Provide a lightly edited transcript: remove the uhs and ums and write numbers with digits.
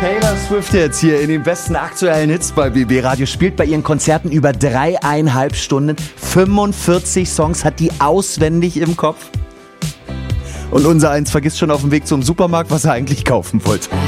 Taylor Swift jetzt hier in den besten aktuellen Hits bei BB Radio. Spielt bei ihren Konzerten über 3,5 Stunden. 45 Songs hat die auswendig im Kopf. Und unser Eins vergisst schon auf dem Weg zum Supermarkt, was er eigentlich kaufen wollte.